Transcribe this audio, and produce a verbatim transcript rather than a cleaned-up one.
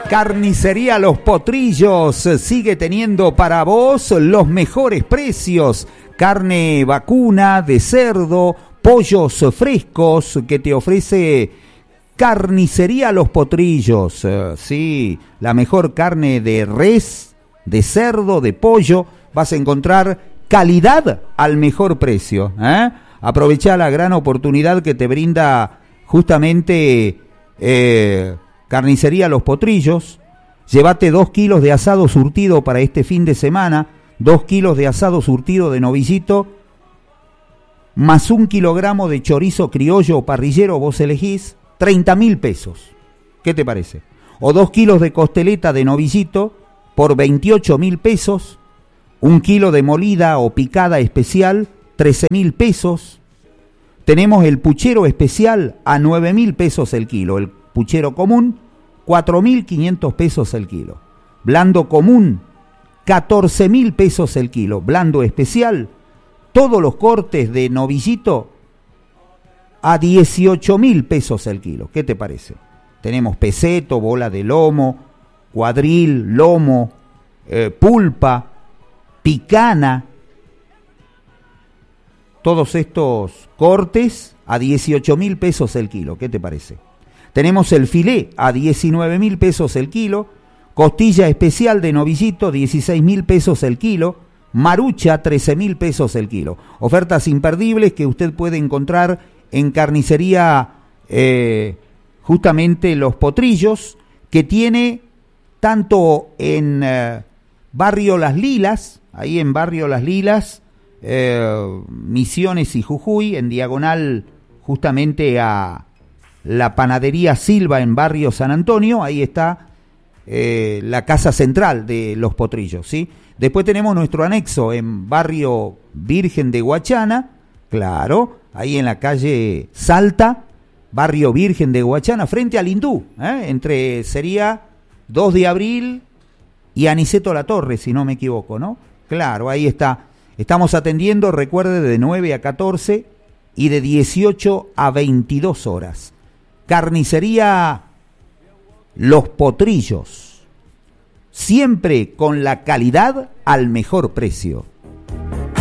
Carnicería Los Potrillos sigue teniendo para vos los mejores precios. Carne vacuna, de cerdo, pollos frescos que te ofrece Carnicería Los Potrillos. Uh, sí, la mejor carne de res, de cerdo, de pollo. Vas a encontrar calidad al mejor precio. ¿eh? Aprovechá la gran oportunidad que te brinda justamente eh, Carnicería Los Potrillos. Llévate dos kilos de asado surtido para este fin de semana, dos kilos de asado surtido de novillito, más un kilogramo de chorizo criollo o parrillero, vos elegís, treinta mil pesos. ¿Qué te parece? O dos kilos de costeleta de novillito por veintiocho mil pesos, un kilo de molida o picada especial, trece mil pesos. Tenemos el puchero especial a nueve mil pesos el kilo, el puchero común, cuatro mil quinientos pesos el kilo. Blando común, catorce mil pesos el kilo. Blando especial, todos los cortes de novillito a dieciocho mil pesos el kilo. ¿Qué te parece? Tenemos peseto, bola de lomo, cuadril, lomo, eh, pulpa, picana. Todos estos cortes a dieciocho mil pesos el kilo. ¿Qué te parece? Tenemos el filé a diecinueve mil pesos el kilo, costilla especial de novillito dieciséis mil pesos el kilo, marucha trece mil pesos el kilo. Ofertas imperdibles que usted puede encontrar en Carnicería eh, justamente Los Potrillos, que tiene tanto en eh, Barrio Las Lilas, ahí en Barrio Las Lilas, eh, Misiones y Jujuy, en diagonal justamente a la Panadería Silva en Barrio San Antonio, ahí está eh, la casa central de Los Potrillos, ¿sí? Después tenemos nuestro anexo en Barrio Virgen de Guachana, claro, ahí en la calle Salta, Barrio Virgen de Guachana, frente al Hindú, ¿eh? entre sería dos de abril y Aniceto La Torre, si no me equivoco, ¿no? Claro, ahí está. Estamos atendiendo, recuerde, de nueve a catorce y de dieciocho a veintidós horas. Carnicería Los Potrillos, siempre con la calidad al mejor precio.